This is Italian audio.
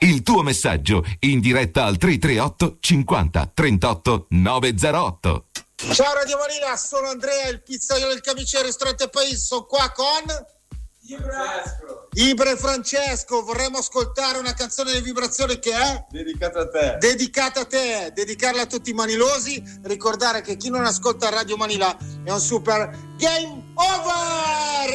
Il tuo messaggio in diretta al 338 50 38 908. Ciao Radio Manila, sono Andrea, il pizzaiolo del Camicero Ristorante Paese. Sono qua con Ibra e Francesco. Vorremmo ascoltare una canzone di vibrazione che è dedicata a te. Dedicata a te, dedicarla a tutti i manilosi. Ricordare che chi non ascolta Radio Manila è un super game over.